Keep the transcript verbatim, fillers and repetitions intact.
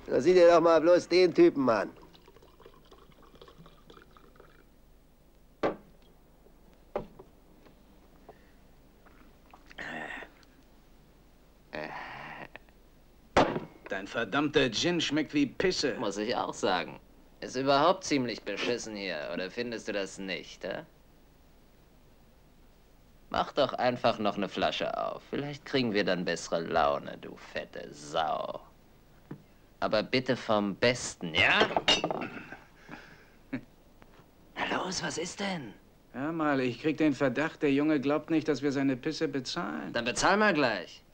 Da sieh dir doch mal bloß den Typen an. Dein verdammter Gin schmeckt wie Pisse. Muss ich auch sagen. Ist überhaupt ziemlich beschissen hier, oder findest du das nicht, hä? Mach doch einfach noch eine Flasche auf. Vielleicht kriegen wir dann bessere Laune, du fette Sau. Aber bitte vom Besten, ja? Na los, was ist denn? Hör mal, ich krieg den Verdacht, der Junge glaubt nicht, dass wir seine Pisse bezahlen. Dann bezahl mal gleich.